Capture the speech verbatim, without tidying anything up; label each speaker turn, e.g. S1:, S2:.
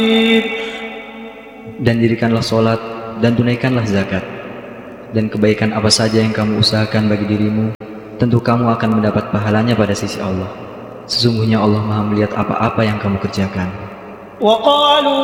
S1: Dan dirikanlah sholat dan tunaikanlah zakat. Dan kebaikan apa saja yang kamu usahakan bagi dirimu, tentu kamu akan mendapat pahalanya pada sisi Allah. Sesungguhnya Allah Maha melihat apa-apa yang kamu kerjakan.